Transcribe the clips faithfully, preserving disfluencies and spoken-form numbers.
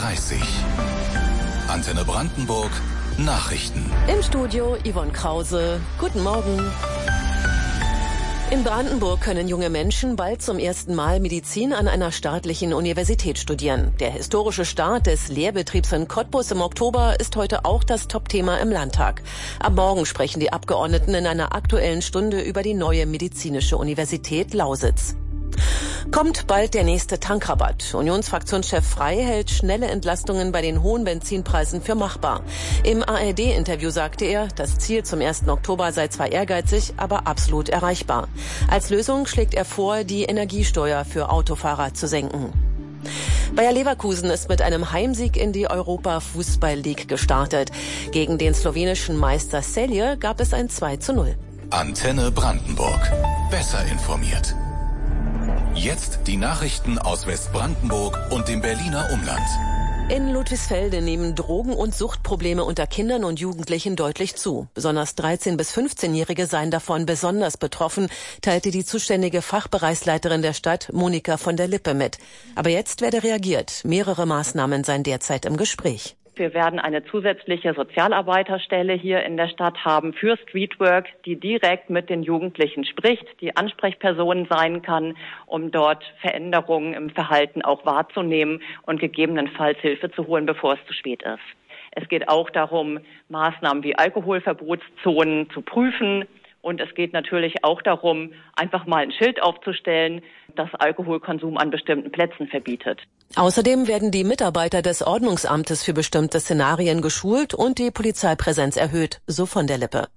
dreißig. Antenne Brandenburg Nachrichten. Im Studio Yvonne Krause. Guten Morgen. In Brandenburg können junge Menschen bald zum ersten Mal Medizin an einer staatlichen Universität studieren. Der historische Start des Lehrbetriebs in Cottbus im Oktober ist heute auch das Topthema im Landtag. Am Morgen sprechen die Abgeordneten in einer Aktuellen Stunde über die neue medizinische Universität Lausitz. Kommt bald der nächste Tankrabatt. Unionsfraktionschef Frey hält schnelle Entlastungen bei den hohen Benzinpreisen für machbar. Im A R D-Interview sagte er, das Ziel zum ersten Oktober sei zwar ehrgeizig, aber absolut erreichbar. Als Lösung schlägt er vor, die Energiesteuer für Autofahrer zu senken. Bayer Leverkusen ist mit einem Heimsieg in die Europa Fußball League gestartet. Gegen den slowenischen Meister Celje gab es ein zwei zu null. Antenne Brandenburg. Besser informiert. Jetzt die Nachrichten aus Westbrandenburg und dem Berliner Umland. In Ludwigsfelde nehmen Drogen- und Suchtprobleme unter Kindern und Jugendlichen deutlich zu. Besonders dreizehn- bis fünfzehnjährige seien davon besonders betroffen, teilte die zuständige Fachbereichsleiterin der Stadt, Monika von der Lippe, mit. Aber jetzt werde reagiert. Mehrere Maßnahmen seien derzeit im Gespräch. Wir werden eine zusätzliche Sozialarbeiterstelle hier in der Stadt haben für Streetwork, die direkt mit den Jugendlichen spricht, die Ansprechperson sein kann, um dort Veränderungen im Verhalten auch wahrzunehmen und gegebenenfalls Hilfe zu holen, bevor es zu spät ist. Es geht auch darum, Maßnahmen wie Alkoholverbotszonen zu prüfen. Und es geht natürlich auch darum, einfach mal ein Schild aufzustellen, das Alkoholkonsum an bestimmten Plätzen verbietet. Außerdem werden die Mitarbeiter des Ordnungsamtes für bestimmte Szenarien geschult und die Polizeipräsenz erhöht, so von der Lippe.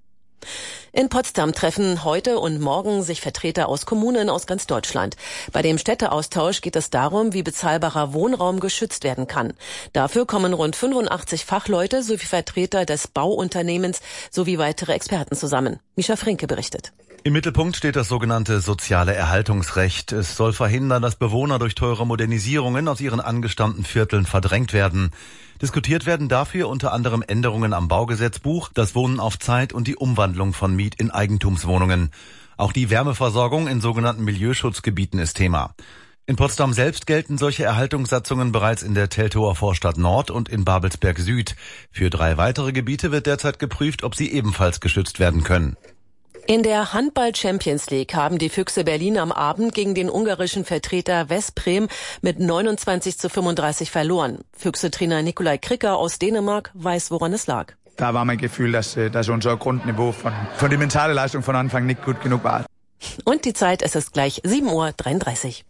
In Potsdam treffen heute und morgen sich Vertreter aus Kommunen aus ganz Deutschland. Bei dem Städteaustausch geht es darum, wie bezahlbarer Wohnraum geschützt werden kann. Dafür kommen rund fünfundachtzig Fachleute sowie Vertreter des Bauunternehmens sowie weitere Experten zusammen. Mischa Frinke berichtet. Im Mittelpunkt steht das sogenannte soziale Erhaltungsrecht. Es soll verhindern, dass Bewohner durch teure Modernisierungen aus ihren angestammten Vierteln verdrängt werden. Diskutiert werden dafür unter anderem Änderungen am Baugesetzbuch, das Wohnen auf Zeit und die Umwandlung von Miet- in Eigentumswohnungen. Auch die Wärmeversorgung in sogenannten Milieuschutzgebieten ist Thema. In Potsdam selbst gelten solche Erhaltungssatzungen bereits in der Teltower Vorstadt Nord und in Babelsberg Süd. Für drei weitere Gebiete wird derzeit geprüft, ob sie ebenfalls geschützt werden können. In der Handball-Champions League haben die Füchse Berlin am Abend gegen den ungarischen Vertreter Veszprém mit neunundzwanzig zu fünfunddreißig verloren. Füchse-Trainer Nikolai Kricker aus Dänemark weiß, woran es lag. Da war mein Gefühl, dass, dass unser Grundniveau von, von der mentalen Leistung von Anfang nicht gut genug war. Und die Zeit, es ist gleich sieben Uhr dreiunddreißig.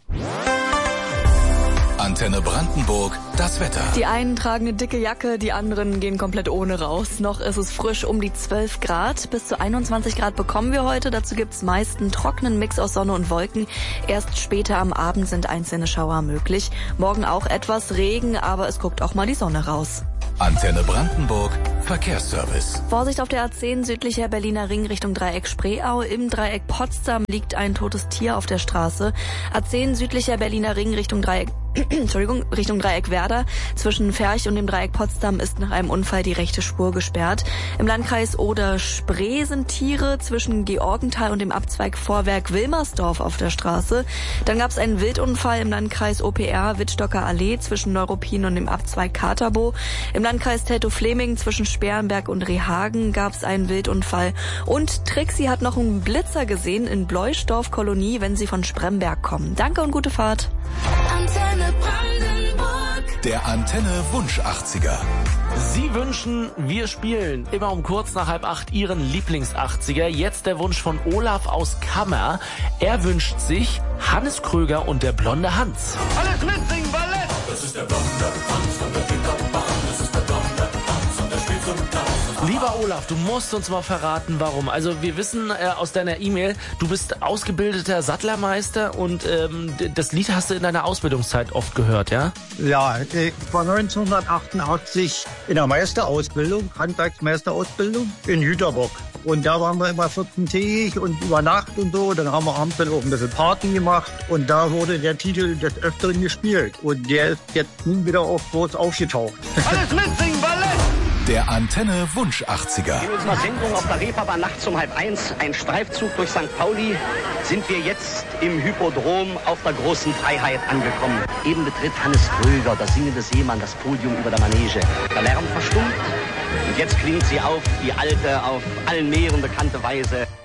Antenne Brandenburg, das Wetter. Die einen tragen eine dicke Jacke, die anderen gehen komplett ohne raus. Noch ist es frisch um die zwölf Grad. Bis zu einundzwanzig Grad bekommen wir heute. Dazu gibt's meist einen trockenen Mix aus Sonne und Wolken. Erst später am Abend sind einzelne Schauer möglich. Morgen auch etwas Regen, aber es guckt auch mal die Sonne raus. Antenne Brandenburg, Verkehrsservice. Vorsicht auf der A zehn südlicher Berliner Ring Richtung Dreieck Spreeau. Im Dreieck Potsdam liegt ein totes Tier auf der Straße. A zehn südlicher Berliner Ring Richtung Dreieck Entschuldigung, Richtung Dreieck Werder. Zwischen Ferch und dem Dreieck Potsdam ist nach einem Unfall die rechte Spur gesperrt. Im Landkreis Oder-Spree sind Tiere zwischen Georgenthal und dem Abzweig Vorwerk Wilmersdorf auf der Straße. Dann gab es einen Wildunfall im Landkreis O P R Wittstocker Allee zwischen Neuruppin und dem Abzweig Katerbo. Im Landkreis Teltow-Fleming zwischen Sperrenberg und Rehhagen gab es einen Wildunfall. Und Trixie hat noch einen Blitzer gesehen in Bleusdorf-Kolonie, wenn sie von Spremberg kommen. Danke und gute Fahrt. Antenne Brandenburg. Der Antenne Wunsch achtziger. Sie wünschen, wir spielen immer um kurz nach halb acht Ihren Lieblings-achtziger. Jetzt der Wunsch von Olaf aus Kammer. Er wünscht sich Hannes Kröger und der blonde Hans. Alles mitsingen, Ballett! Das ist der blonde Hans von der Kickerbahn. Das ist der blonde Hans und der spielt zum Tanz. Lieber Olaf, du musst uns mal verraten, warum. Also wir wissen äh, aus deiner E-Mail, du bist ausgebildeter Sattlermeister und ähm, das Lied hast du in deiner Ausbildungszeit oft gehört, ja? Ja, ich war neunzehnhundertachtundachtzig in der Meisterausbildung, Handwerksmeisterausbildung in Jüterbock. Und da waren wir immer vierzehntägig und über Nacht und so. Dann haben wir abends dann auch ein bisschen Party gemacht. Und da wurde der Titel des Öfteren gespielt. Und der ist jetzt nun wieder auf groß aufgetaucht. Alles mitsingen, Ballett! Der Antenne Wunsch achtziger. In unserer Sendung auf der Reeperbahn nachts um halb eins, ein Streifzug durch Sankt Pauli, sind wir jetzt im Hypodrom auf der großen Freiheit angekommen. Eben betritt Hannes Kröger, der singende Seemann, das Podium über der Manege. Der Lärm verstummt und jetzt klingt sie auf, die alte, auf allen Meeren bekannte Weise.